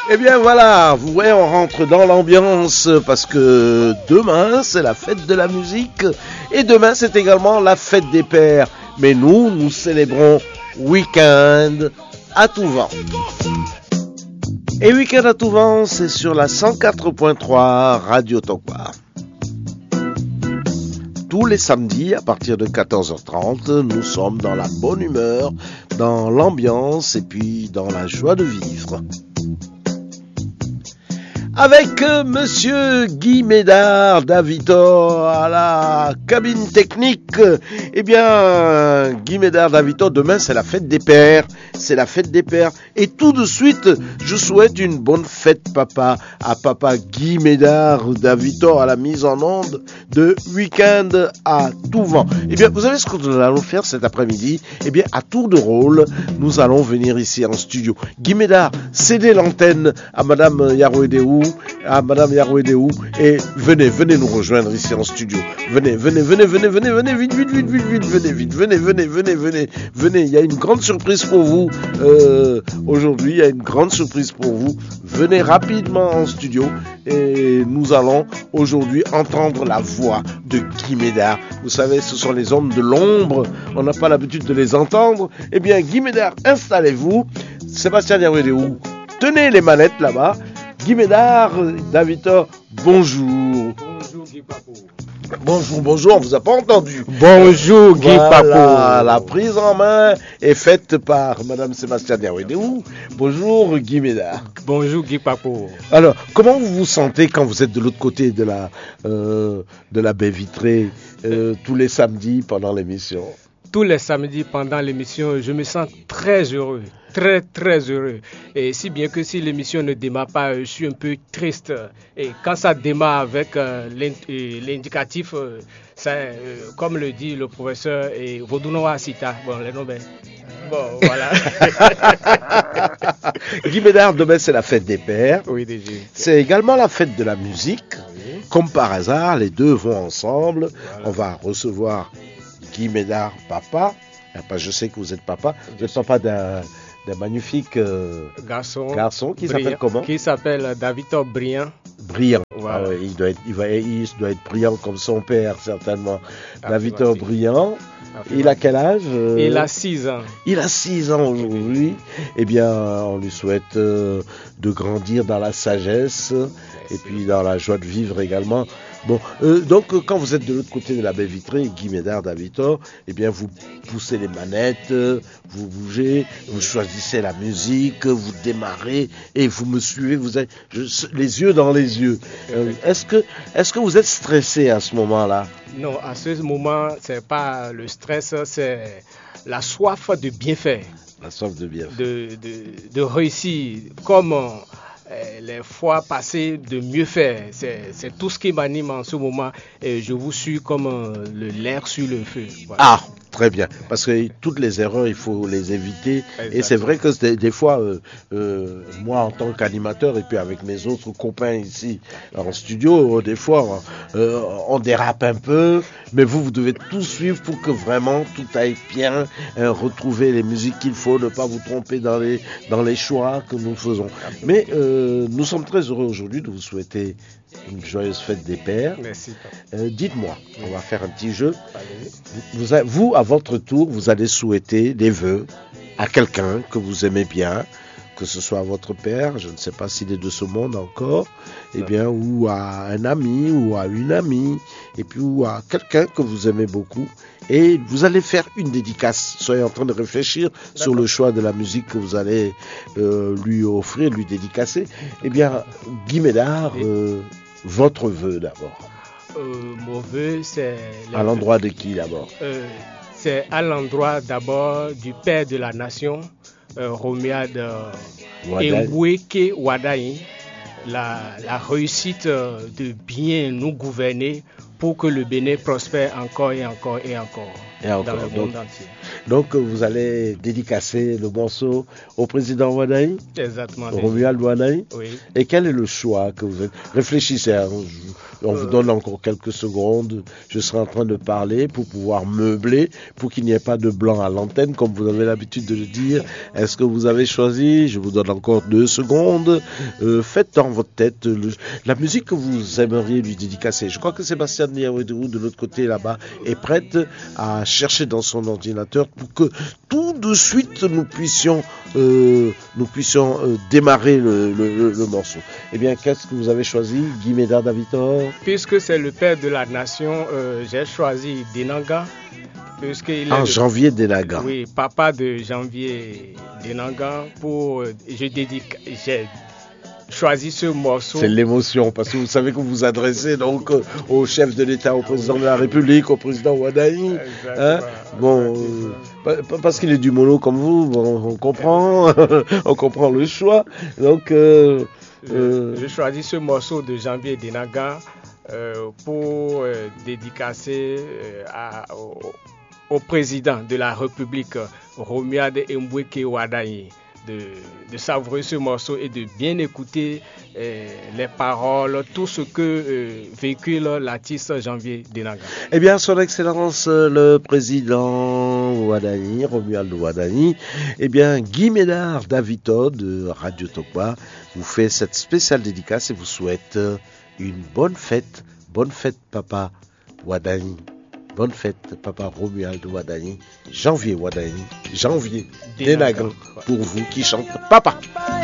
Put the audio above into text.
Eh bien voilà, vous voyez, on rentre dans l'ambiance parce que demain c'est la fête de la musique et demain c'est également la fête des pères. Mais nous célébrons Week-end à tout vent. Et Week-end à tout vent, c'est sur la 104.3 Radio Tokwa. Tous les samedis à partir de 14h30, nous sommes dans la bonne humeur, dans l'ambiance et puis dans la joie de vivre. Avec Monsieur Guy Médard d'Avitor à la cabine technique. Eh bien, Guy Médard d'Avitor, demain c'est la fête des pères. C'est la fête des pères. Et tout de suite, je souhaite une bonne fête, papa, à papa Guy Médard d'Avitor à la mise en onde de Week-end à tout vent. Eh bien, vous savez ce que nous allons faire cet après-midi? Eh bien, à tour de rôle, nous allons venir ici en studio. Guy Médard, cédez l'antenne à Madame Yarouedéou, et venez nous rejoindre ici en studio. Venez, vite, venez, il y a une grande surprise pour vous, aujourd'hui, il y a une grande surprise pour vous. Venez rapidement en studio et nous allons aujourd'hui entendre la voix de Guy Médard. Vous savez, ce sont les hommes de l'ombre, on n'a pas l'habitude de les entendre. Eh bien, Guy Médard, installez-vous. Sébastien Yarouedéou, tenez les manettes là-bas. Guy Médard d'Avitor, bonjour. Bonjour Guy Papo. Bonjour, on vous a pas entendu. Bonjour Guy Papo. La prise en main est faite par Madame Sébastien Yarouedéou. Bonjour Guy Médard. Bonjour Guy Papo. Alors, comment vous vous sentez quand vous êtes de l'autre côté de la baie vitrée tous les samedis pendant l'émission? Tous les samedis pendant l'émission, je me sens très heureux. Très heureux. Et si bien que si l'émission ne démarre pas, je suis un peu triste. Et quand ça démarre avec l'indicatif, comme le dit le professeur, et Vodounoa Sita, bon, les noms, bon, voilà. Guy Médard, demain c'est la fête des pères. Oui, déjà. C'est également la fête de la musique. Oui. Comme par hasard, les deux vont ensemble. Voilà. On va recevoir Guy Médard, papa. Je sais que vous êtes papa. Vous êtes papa d'un magnifique garçon qui s'appelle comment? Qui s'appelle Davitor Briand. Brillant. Voilà. Ah ouais, il doit être brillant comme son père, certainement. Davitor Briand. Il a quel âge? Il a 6 ans. Il a 6 ans aujourd'hui. Eh bien, on lui souhaite de grandir dans la sagesse. Et puis dans la joie de vivre également. Bon, donc quand vous êtes de l'autre côté de la baie vitrée, Guy Médard d'Avitor, eh bien vous poussez les manettes, vous bougez, vous choisissez la musique, vous démarrez et vous me suivez, vous avez les yeux dans les yeux. Est-ce que vous êtes stressé à ce moment-là? Non, à ce moment, c'est pas le stress, c'est la soif de bien faire. La soif de bien faire. De réussir, comme les fois passées, de mieux faire. C'est tout ce qui m'anime en ce moment et je vous suis comme l'air sur le feu. Voilà. Ah, très bien. Parce que toutes les erreurs, il faut les éviter. Exactement. Et c'est vrai que des fois, moi en tant qu'animateur et puis avec mes autres copains ici en studio, des fois, on dérape un peu. Mais vous devez tout suivre pour que vraiment tout aille bien, retrouver les musiques qu'il faut, ne pas vous tromper dans les choix que nous faisons. Mais nous sommes très heureux aujourd'hui de vous souhaiter une joyeuse fête des pères. Merci. Dites-moi, on va faire un petit jeu. Vous, à votre tour, vous allez souhaiter des vœux à quelqu'un que vous aimez bien, que ce soit à votre père, je ne sais pas s'il est de ce monde encore, eh bien, ou à un ami, ou à une amie, et puis ou à quelqu'un que vous aimez beaucoup. Et vous allez faire une dédicace. Soyez en train de réfléchir sur le choix de la musique que vous allez lui offrir, lui dédicacer. Eh bien, Guy Médard, votre vœu d'abord. Mon vœu, c'est... À l'endroit de qui d'abord? C'est à l'endroit d'abord du père de la nation, Romiad Ngweke Wadaï, la réussite de bien nous gouverner pour que le Bénin prospère encore et encore et encore. Et encore, dans le monde entier. Donc vous allez dédicacer le morceau au président Wadaï, Exactement. Romuald Wadaï. Oui. Et quel est le choix que vous faites? Réfléchissez, hein, on vous donne encore quelques secondes. Je serai en train de parler pour pouvoir meubler, pour qu'il n'y ait pas de blanc à l'antenne, comme vous avez l'habitude de le dire. Est-ce que vous avez choisi? Je vous donne encore 2 secondes. Faites dans votre tête la musique que vous aimeriez lui dédicacer. Je crois que Sébastien Niaouedou, de l'autre côté là-bas, est prête à chercher dans son ordinateur pour que tout de suite nous puissions démarrer le morceau. Eh bien, qu'est-ce que vous avez choisi, Guy Médard Davitor? Puisque c'est le père de la nation, j'ai choisi Denanga. Janvier Denanga. Oui, papa de Janvier Denanga. J'ai choisi ce morceau. C'est l'émotion, parce que vous savez que vous vous adressez donc au chef de l'État, au président de la République, au président Wadaï. Hein? Bon, parce qu'il est du mono comme vous, bon, on comprend, on comprend le choix. Donc, j'ai choisi ce morceau de Janvier Denanga pour dédicacer au président de la République, Romuald Mbweke Wadaï. De savourer ce morceau et de bien écouter les paroles, tout ce que véhicule l'artiste Janvier Denanga. Eh bien, son Excellence le président Wadaï, Romuald Wadaï, eh bien, Guy Médard Davitor de Radio Tokwa vous fait cette spéciale dédicace et vous souhaite une bonne fête. Bonne fête, papa Wadaï. Bonne fête, papa Romuald Wadaï. Janvier Wadaï. Janvier Denanga pour vous qui chante papa.